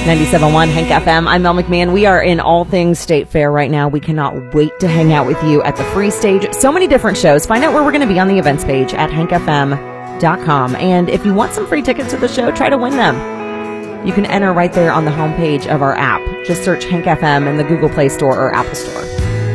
97.1 Hank FM. I'm Mel McMahon. We are in all things State Fair right now. We cannot wait to hang out with you at the free stage. So many different shows. Find out where we're going to be on the events page at hankfm.com. And if you want some free tickets to the show, try to win them. You can enter right there on the homepage of our app. Just search Hank FM in the Google Play Store or Apple Store.